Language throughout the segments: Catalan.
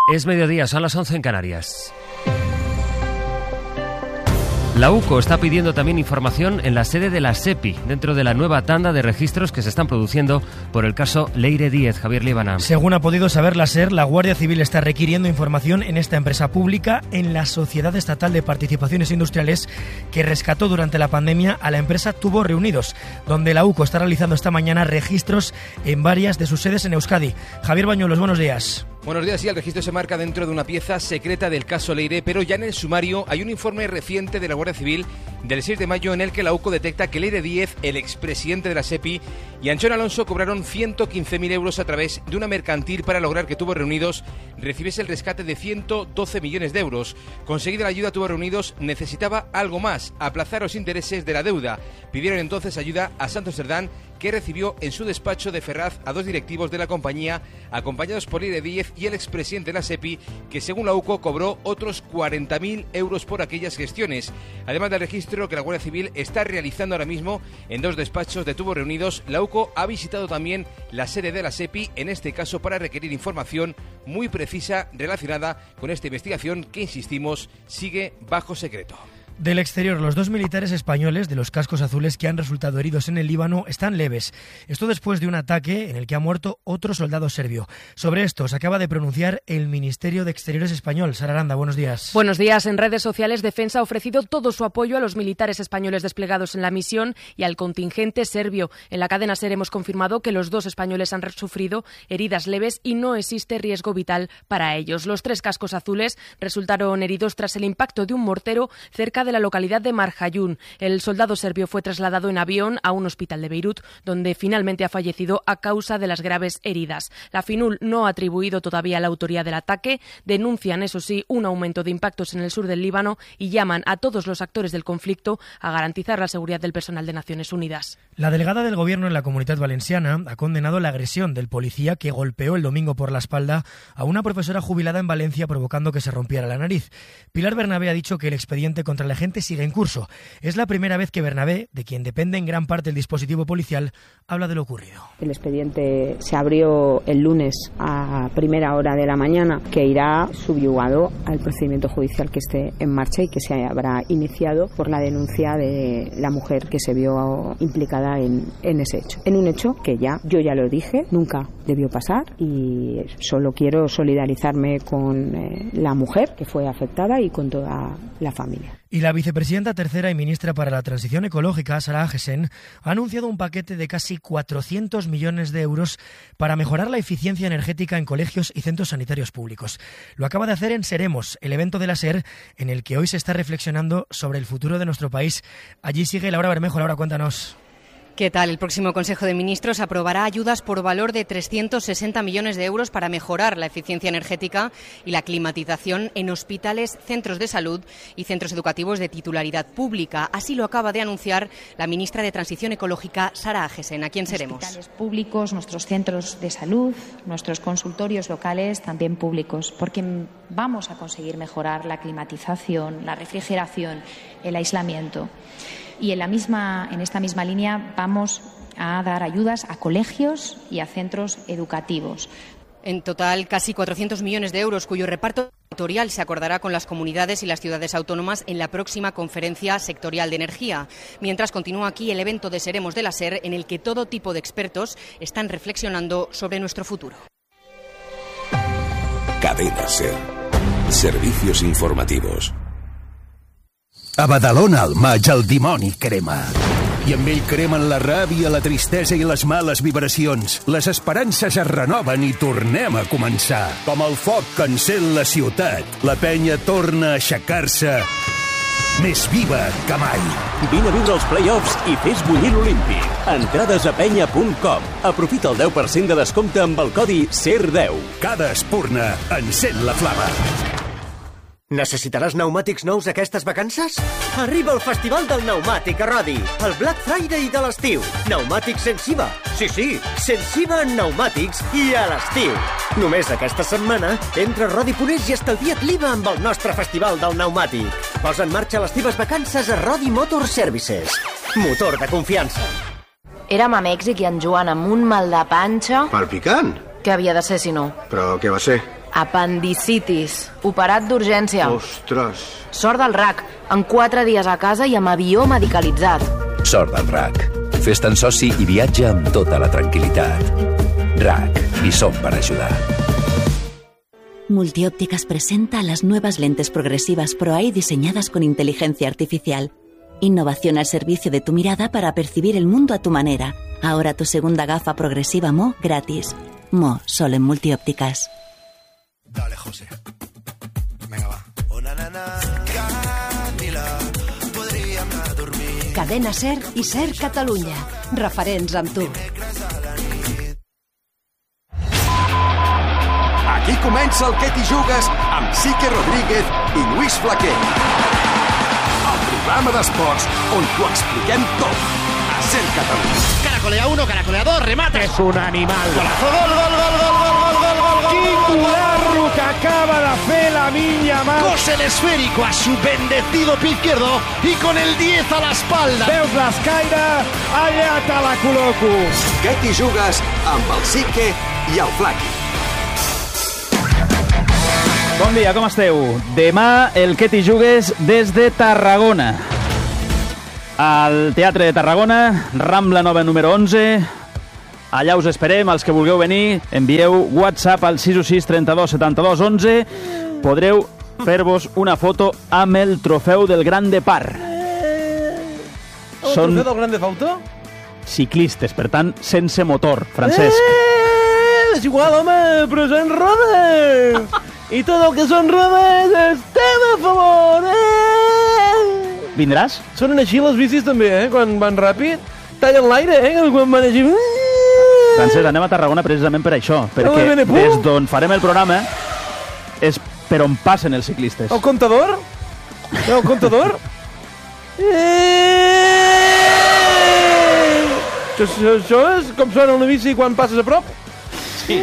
Es mediodía, son las 11 en Canarias. La UCO está pidiendo también información en la sede de la SEPI, dentro de la nueva tanda de registros que se están produciendo por el caso Leire Díez. Javier Líbana. Según ha podido saber la SER, la Guardia Civil está requiriendo información en esta empresa pública, en la Sociedad Estatal de Participaciones Industriales, que rescató durante la pandemia a la empresa Tubos Reunidos, donde la UCO está realizando esta mañana registros en varias de sus sedes en Euskadi. Javier Bañuelos, buenos días. Buenos días, sí, el registro se marca dentro de una pieza secreta del caso Leire, pero ya en el sumario hay un informe reciente de la Guardia Civil del 6 de mayo en el que la UCO detecta que Leire Díez, el expresidente de la SEPI, y Anchón Alonso cobraron 115.000 euros a través de una mercantil para lograr que Tubos Reunidos recibiese el rescate de 112 millones de euros. Conseguida la ayuda, Tubos Reunidos necesitaba algo más, aplazar los intereses de la deuda. Pidieron entonces ayuda a Santos Cerdán, que recibió en su despacho de Ferraz a dos directivos de la compañía, acompañados por Leire Díez y el expresidente de la SEPI, que según la UCO cobró otros 40.000 euros por aquellas gestiones. Además del registro que la Guardia Civil está realizando ahora mismo en dos despachos de Tubos Reunidos, la UCO ha visitado también la sede de la SEPI, en este caso para requerir información muy precisa relacionada con esta investigación que, insistimos, sigue bajo secreto. Del exterior, los dos militares españoles de los cascos azules que han resultado heridos en el Líbano están leves. Esto después de un ataque en el que ha muerto otro soldado serbio. Sobre esto se acaba de pronunciar el Ministerio de Exteriores español. Sara Aranda, buenos días. Buenos días. En redes sociales, Defensa ha ofrecido todo su apoyo a los militares españoles desplegados en la misión y al contingente serbio. En la cadena SER hemos confirmado que los dos españoles han sufrido heridas leves y no existe riesgo vital para ellos. Los tres cascos azules resultaron heridos tras el impacto de un mortero cerca de la localidad de Marjayún. El soldado serbio fue trasladado en avión a un hospital de Beirut, donde finalmente ha fallecido a causa de las graves heridas. La FINUL no ha atribuido todavía la autoría del ataque, denuncian, eso sí, un aumento de impactos en el sur del Líbano y llaman a todos los actores del conflicto a garantizar la seguridad del personal de Naciones Unidas. La delegada del Gobierno en la Comunitat Valenciana ha condenado la agresión del policía que golpeó el domingo por la espalda a una profesora jubilada en Valencia, provocando que se rompiera la nariz. Pilar Bernabé ha dicho que el expediente contra la gente sigue en curso. Es la primera vez que Bernabé, de quien depende en gran parte el dispositivo policial, habla de lo ocurrido. El expediente se abrió el lunes a primera hora de la mañana, que irá subyugado al procedimiento judicial que esté en marcha y que se habrá iniciado por la denuncia de la mujer que se vio implicada en ese hecho. En un hecho que yo ya lo dije, nunca debió pasar, y solo quiero solidarizarme con la mujer que fue afectada y con toda la familia. Y la vicepresidenta tercera y ministra para la Transición Ecológica, Sara Agesen, ha anunciado un paquete de casi 400 millones de euros para mejorar la eficiencia energética en colegios y centros sanitarios públicos. Lo acaba de hacer en Seremos, el evento de la SER, en el que hoy se está reflexionando sobre el futuro de nuestro país. Allí sigue Laura Bermejo. Laura, cuéntanos. ¿Qué tal? El próximo Consejo de Ministros aprobará ayudas por valor de 360 millones de euros para mejorar la eficiencia energética y la climatización en hospitales, centros de salud y centros educativos de titularidad pública. Así lo acaba de anunciar la ministra de Transición Ecológica, Sara Agesen. ¿A quién seremos? Hospitales públicos, nuestros centros de salud, nuestros consultorios locales también públicos, porque vamos a conseguir mejorar la climatización, la refrigeración, el aislamiento. Y en esta misma línea vamos a dar ayudas a colegios y a centros educativos. En total, casi 400 millones de euros, cuyo reparto sectorial se acordará con las comunidades y las ciudades autónomas en la próxima conferencia sectorial de energía. Mientras continúa aquí el evento de Seremos de la SER, en el que todo tipo de expertos están reflexionando sobre nuestro futuro. Cadena SER. Servicios informativos. A Badalona al maig el dimoni crema. I amb ell cremen la ràbia, la tristesa i les males vibracions. Les esperances es renoven i tornem a començar. Com el foc que encén la ciutat, la penya torna a aixecar-se més viva que mai. Vine a viure els play-offs i fes bullir l'Olímpic. Entrades a penya.com. Aprofita el 10% de descompte amb el codi SER10. Cada espurna encén la flama. Necessitaràs pneumàtics nous aquestes vacances? Arriba el Festival del Pneumàtic a Rodi, el Black Friday de l'estiu. Pneumàtics sense IVA. Sí, sense IVA en pneumàtics i a l'estiu. Només aquesta setmana, entra a Rodi.es i estalvia't l'IVA amb el nostre Festival del Pneumàtic. Posa en marxa les teves vacances a Rodi Motor Services. Motor de confiança. Érem a Mèxic i en Joan amb un mal de panxa... Palpicant? Què havia de ser, si no? Però què va ser? Apendicitis. Operat d'urgència. Ostres. Sort del RAC. En 4 dies a casa i amb avió medicalitzat. Sort del RAC. Fes-te'n soci i viatja amb tota la tranquil·litat. RAC. Hi som per ayudar. Multiópticas presenta las nuevas lentes progresivas ProEye diseñadas con inteligencia artificial. Innovación al servicio de tu mirada para percibir el mundo a tu manera. Ahora tu segunda gafa progresiva Mo gratis. Mo, solo en Multiópticas. Dale, José. Venga, va. Cadena SER i SER Catalunya. Referents amb tu. Aquí comença el Què t'hi jugues amb Sique Rodríguez i Lluís Flaquer. El programa d'esports on t'ho expliquem tot. A SER Catalunya. Caracolea 1, caracolea 2, remate. És un animal. Golazo, gol, gol, gol, gol, gol, gol, gol, gol. Quin golazo que acaba de fer Lamine Yamal. Cose el esférico a su bendecido pie izquierdo y con el 10 a la espalda. Veus l'escaire? Allà te la col·loco. Què t'hi jugues amb el Sique i el Flaqui. Bon dia, com esteu? Demà el Què t'hi jugues des de Tarragona. Al Teatre de Tarragona, Rambla Nova número 11. Allà us esperem, els que vulgueu venir, envieu WhatsApp al 616 32 72 11. Podreu fer-vos una foto amb el trofeu del Gran Depart. El trofeu del Gran Depart? Ciclistes, per tant, sense motor, Francesc. És igual, home, però són rodes! I tot el que són rodes estem a favor, Vindràs? Sonen així les bicis també, quan van ràpid. Tallen l'aire, quan van així. Francesc, anem a Tarragona precisament per això, perquè des d'on farem el programa és per on passen els ciclistes. El comptador? El comptador? Això és com sona una bici quan passes a prop? Sí.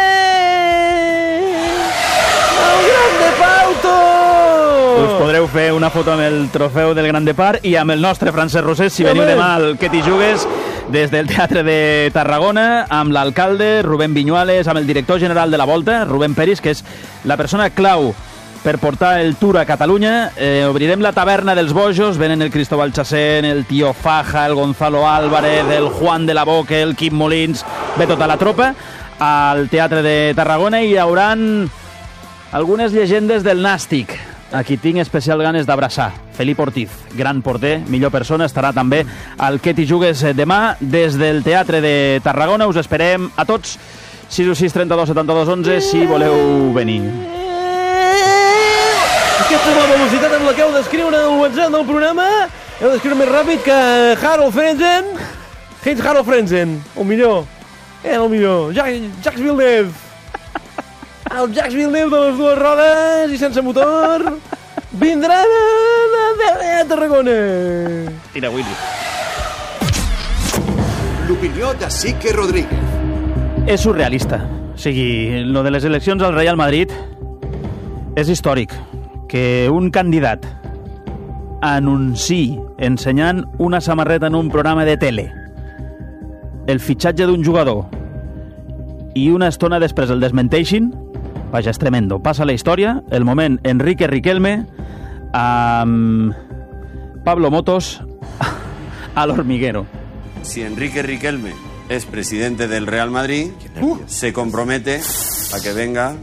El Gran Depart! Us podreu fer una foto amb el trofeu del Gran Depart i amb el nostre Francesc Rosés si veniu demà al Què t'hi jugues des del Teatre de Tarragona amb l'alcalde Rubén Viñuales, amb el director general de la Volta, Rubén Peris, que és la persona clau per portar el Tour a Catalunya. Obrirem la taverna dels bojos, venen el Cristóbal Chacén, el Tío Faja, el Gonzalo Álvarez, el Juan de la Boque, el Quim Molins, ve tota la tropa al Teatre de Tarragona i hi hauran algunes llegendes del Nàstic a qui tinc especial ganes d'abraçar. Felip Ortiz, gran porter, millor persona, estarà també al Què t'hi jugues demà des del Teatre de Tarragona. Us esperem a tots, 616 32 72 11, si voleu venir. Aquesta és la velocitat amb la que heu d'escriure el WhatsApp del programa. Heu d'escriure més ràpid que Harold Frenzen. Heinz Harold Frenzen, el millor. El millor. Jacques Villeneuve. El Jacques Villeneuve de les dues rodes i sense motor vindran a Tarragona. Tira, Willy. L'opinió de Sique Rodríguez. És surrealista. O sigui, lo de les eleccions al Real Madrid és històric. Que un candidat anunciï ensenyant una samarreta en un programa de tele el fitxatge d'un jugador i una estona després el desmenteixin. Vaja, és tremendo. Passa la història, el moment Enrique Riquelme amb Pablo Motos al hormiguero. Si Enrique Riquelme es presidente del Real Madrid, se compromete a que venga...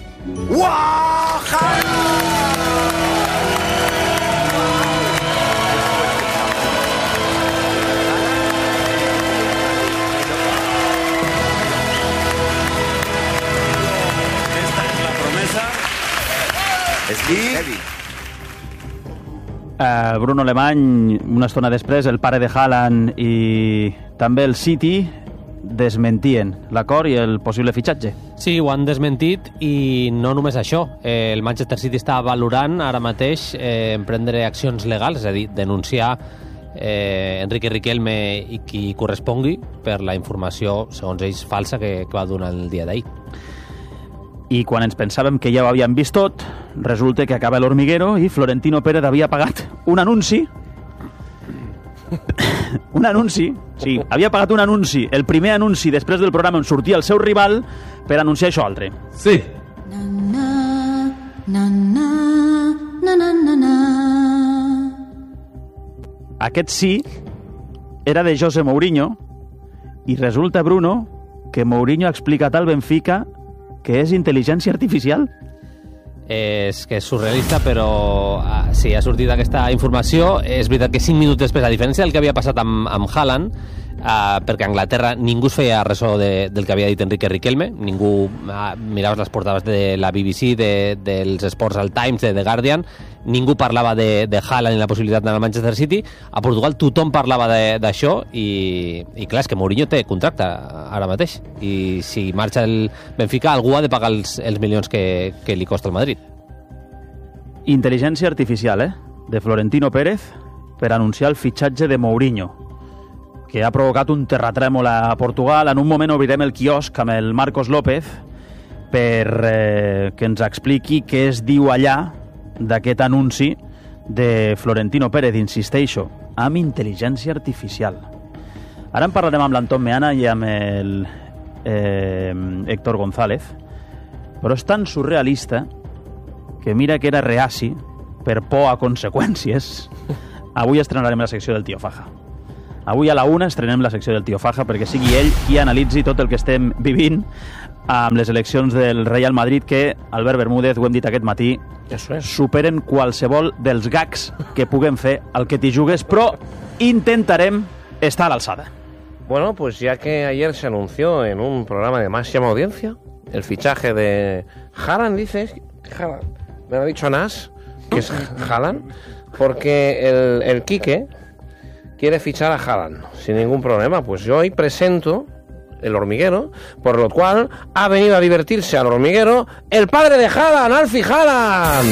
Bruno Alemany, una estona després, el pare de Haaland i també el City desmentien l'acord i el possible fitxatge. Sí, ho han desmentit i no només això. El Manchester City està valorant ara mateix emprendre accions legals, és a dir, denunciar Enrique Riquelme i qui correspongui per la informació, segons ells, falsa que va donar el dia d'ahir. I quan ens pensàvem que ja ho havíem vist tot, resulta que acaba l'Hormiguero i Florentino Pérez havia pagat un anunci. Un anunci, sí, havia pagat un anunci, el primer anunci després del programa on sortia el seu rival, per anunciar això altre. Sí. Na, na, na, na, na, na. Aquest sí era de José Mourinho i resulta, Bruno, que Mourinho ha explicat al Benfica que és intel·ligència artificial. És que és surrealista, però sí, ha sortit aquesta informació. És veritat que 5 minuts després, a diferència del que havia passat amb Haaland, perquè a Anglaterra ningú es feia ressò del que havia dit Enrique Riquelme, ningú miraves les portades de la BBC, dels Sports al Times, de The Guardian, ningú parlava de Haaland i la possibilitat d'anar al Manchester City. A Portugal tothom parlava d'això i clar, és que Mourinho té contracte ara mateix i si marxa el Benfica algú ha de pagar els milions que li costa el Madrid. Intel·ligència artificial, de Florentino Pérez per anunciar el fitxatge de Mourinho, que ha provocat un terratrèmol a Portugal. En un moment obrirem el quiosc amb el Marcos López per que ens expliqui què es diu allà d'aquest anunci de Florentino Pérez, insisteixo, amb intel·ligència artificial. Ara en parlarem amb l'Anton Meana i amb el Héctor González, però és tan surrealista que mira que era reaci per por a conseqüències. Avui estrenarem la secció del Tio Faja. Avui a la 1 estrenem la secció del Tio Faja perquè sigui ell qui analitzi tot el que estem vivint amb les eleccions del Real Madrid que, Albert Bermúdez, ho hem dit aquest matí, superen qualsevol dels gags que puguem fer al que t'hi jugues, però intentarem estar a l'alçada. Bueno, pues ya que ayer se anunció en un programa de máxima audiencia el fichaje de Haaland, dices, Haaland, me lo ha dicho Nas, que es Haaland, porque el Quique quiere fichar a Haaland sin ningún problema. Pues yo hoy presento El Hormiguero, por lo cual ha venido a divertirse al hormiguero el padre de Haaland, Alfie Haaland.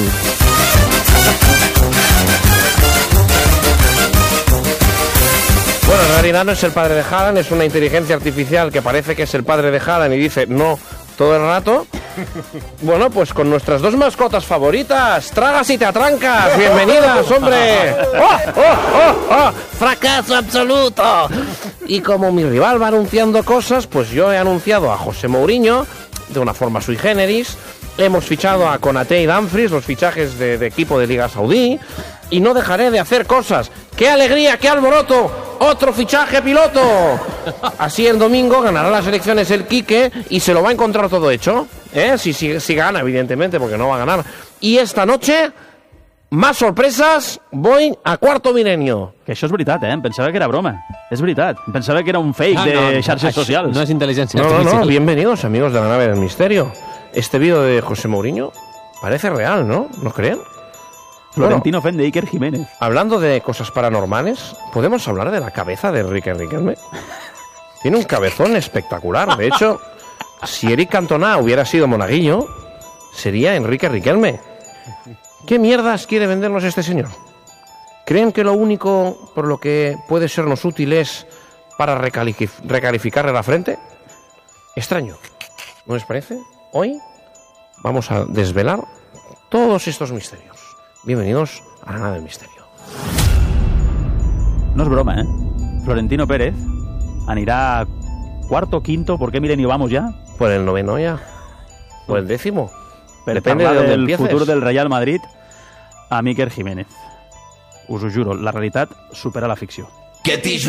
Bueno, en realidad no es el padre de Haaland, es una inteligencia artificial que parece que es el padre de Haaland y dice no todo el rato. Bueno, pues con nuestras dos mascotas favoritas, Tragas y Te Atrancas. Bienvenidas, hombre. ¡Oh, oh, oh, oh! ¡Fracaso absoluto! Y como mi rival va anunciando cosas, pues yo he anunciado a José Mourinho de una forma sui generis. Hemos fichado a Konaté y Dumfries, los fichajes de equipo de Liga Saudí. Y no dejaré de hacer cosas. ¡Qué alegría, qué alboroto! ¡Otro fichaje piloto! Así el domingo ganará las elecciones el Quique y se lo va a encontrar todo hecho. Si gana, evidentemente, porque no va a ganar. Y esta noche, más sorpresas, voy a Cuarto Milenio. Que això és veritat, Em pensava que era broma. És veritat. Em pensava que era un fake de xarxes socials. No és intel·ligència artificial. No, bienvenidos, amigos de la nave del misterio. Este vídeo de José Mourinho parece real, ¿no? ¿No creen? Florentino fent de Iker Jiménez. Hablando de cosas paranormales, ¿podemos hablar de la cabeza de Enrique Riquelme? Tiene un cabezón espectacular. De hecho, si Eric Cantona hubiera sido monaguillo, sería Enrique Riquelme. ¿Qué mierdas quiere vendernos este señor? ¿Creen que lo único por lo que puede sernos útil es para recalificarle la frente? Extraño. ¿No les parece? Hoy vamos a desvelar todos estos misterios. Bienvenidos a la nave del misterio. No es broma, Florentino Pérez anirà cuarto, quinto, ¿por qué milenio vamos ya? Por el noveno ya. Por el décimo. Depende de dónde empieces. El futur del Real Madrid a Iker Jiménez. Us ho juro, la realitat supera la ficció. Que t'hi